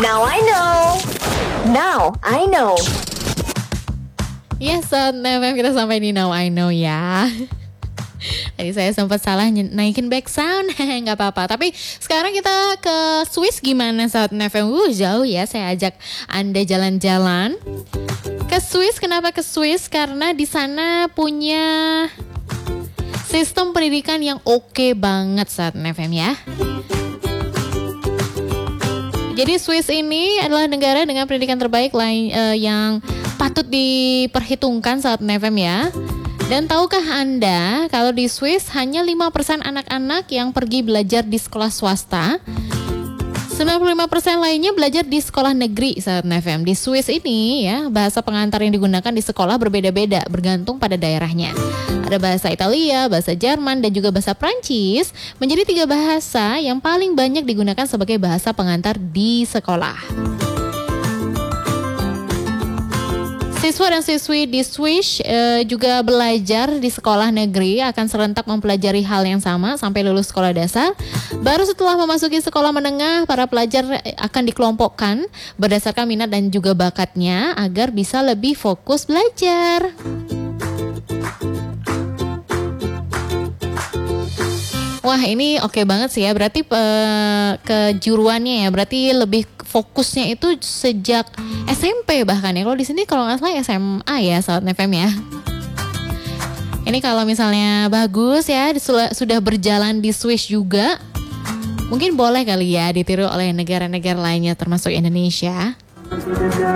Now I know. Now I know. Ya, Sobat FM, kita sampai di Now I Know ya. Tadi saya sempat salah naikin back sound, nggak apa-apa. Tapi sekarang kita ke Swiss gimana, Sobat FM? Jauh ya, saya ajak Anda jalan-jalan ke Swiss. Kenapa ke Swiss? Karena di sana punya sistem pendidikan yang oke banget, Sobat FM ya. Jadi Swiss ini adalah negara dengan pendidikan terbaik yang patut diperhitungkan, Sobat FM ya. Dan tahukah Anda kalau di Swiss hanya 5% anak-anak yang pergi belajar di sekolah swasta, 95% lainnya belajar di sekolah negeri, Sobat FM. Di Swiss ini ya, bahasa pengantar yang digunakan di sekolah berbeda-beda bergantung pada daerahnya. Ada bahasa Italia, bahasa Jerman, dan juga bahasa Prancis menjadi 3 bahasa yang paling banyak digunakan sebagai bahasa pengantar di sekolah. Siswa dan siswi di Swiss juga belajar di sekolah negeri akan serentak mempelajari hal yang sama sampai lulus sekolah dasar. Baru setelah memasuki sekolah menengah, para pelajar akan dikelompokkan berdasarkan minat dan juga bakatnya agar bisa lebih fokus belajar. Wah, ini oke banget sih ya. Berarti kejuruannya ya, berarti lebih fokusnya itu sejak SMP bahkan ya. Kalau di sini kalau nggak salah SMA ya, Sobat FM ya. Ini kalau misalnya bagus ya, sudah berjalan di Swiss juga, mungkin boleh kali ya ditiru oleh negara-negara lainnya termasuk Indonesia.